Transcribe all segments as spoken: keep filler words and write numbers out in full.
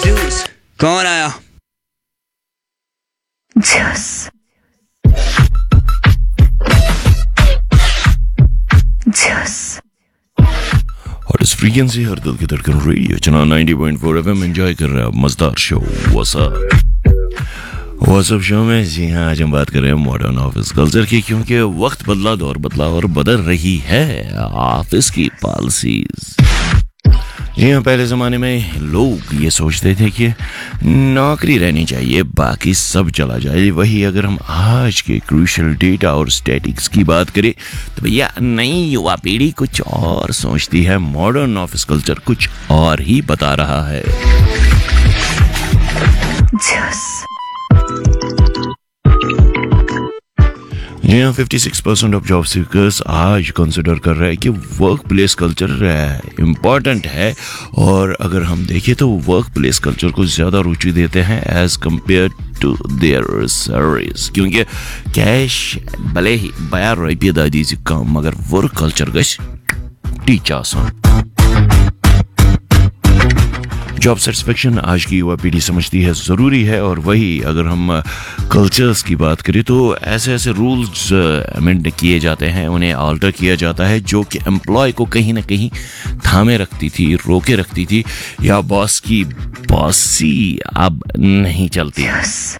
Juice कौन आया? Juice juice और इस फ्रीक्वेंसी हर दिल की धड़कन radio channel ninety point four FM enjoy कर रहे हैं मजेदार शो व्हाट्सअप व्हाट्सअप शो में। जी हाँ, आज हम बात कर रहे हैं मॉडर्न ऑफिस कल्चर की, क्योंकि वक्त बदला, दौर बदला और बदल रही है ऑफिस की पॉलिसीज। जी हाँ, पहले ज़माने में लोग ये सोचते थे कि नौकरी रहनी चाहिए, बाकी सब चला जाए। वही अगर हम आज के क्रूशियल डेटा और स्टैटिक्स की बात करें तो भैया नई युवा पीढ़ी कुछ और सोचती है, मॉडर्न ऑफिस कल्चर कुछ और ही बता रहा है। जी हाँ, छप्पन परसेंट ऑफ जॉब सीकर्स आज कंसिडर कर रहे हैं कि वर्क प्लेस कल्चर इम्पॉर्टेंट है, और अगर हम देखें तो वर्क प्लेस कल्चर को ज़्यादा रुचि देते हैं as compare to their salaries, क्योंकि कैश भले ही बया रुपये दादी से कम मगर वर्क कल्चर गश टीचा सा। जॉब सेटिस्फेक्शन आज की युवा पीढ़ी समझती है ज़रूरी है, और वही अगर हम कल्चर्स की बात करें तो ऐसे ऐसे रूल्स अमेंड किए जाते हैं, उन्हें आल्टर किया जाता है, जो कि एम्प्लॉय को कहीं ना कहीं थामे रखती थी, रोके रखती थी, या बॉस की बॉसी अब नहीं चलती।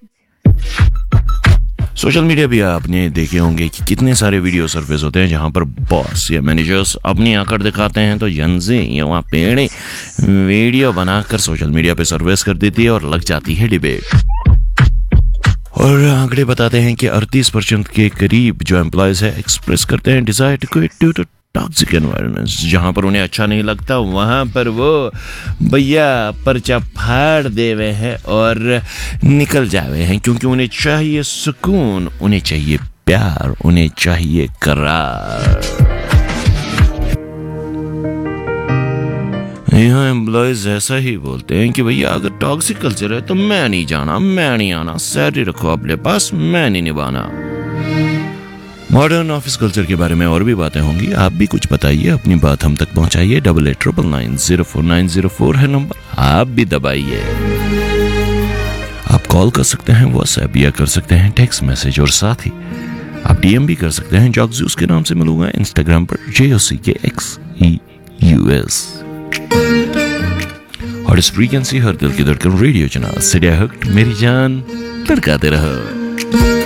सोशल मीडिया भी आपने देखे होंगे कि कितने सारे वीडियो सर्फेस होते हैं जहां पर बॉस या मैनेजर्स अपनी आंकड़ दिखाते हैं, तो यंजे युवा पेड़े वीडियो बनाकर सोशल मीडिया पे सर्फेस कर देती है और लग जाती है डिबेट। और आंकड़े बताते हैं कि अड़तीस परसेंट के करीब जो एम्प्लॉयज है एक्सप्रेस करते हैं desire to quit due to toxic environments. जहां पर उन्हें अच्छा नहीं लगता वहां पर वो भैया पर्चा फाड़ देवे हैं और निकल जावे हैं, क्योंकि उन्हें चाहिए सुकून, उन्हें चाहिए प्यार, उन्हें चाहिए करार। यहाँ एम्प्लॉयज ऐसा ही बोलते हैं कि भैया अगर टॉक्सिक कल्चर है तो मैं नहीं जाना, मैं नहीं आना, सैलरी रखो अपने पास, मैं नहीं निभाना। मॉडर्न ऑफिस कल्चर के बारे में और भी बातें होंगी, आप भी कुछ बताइए, अपनी बात हम तक पहुंचाइए। Double eight triple nine zero four nine zero four है नंबर, आप भी दबाइए। आप कॉल कर सकते हैं, व्हाट्सएप या कर सकते हैं टेक्स्ट मैसेज, और साथ ही आप डीएम भी कर सकते हैं। जॉक्जूस के नाम से मिलूंगा इंस्टाग्राम पर, जे ओ सी के एक्स ई यू एस। और इस फ्रीक्वेंसी हर दिल की धड़कन रेडियो चैनल से डायरेक्ट मेरी जान धड़काते रहो।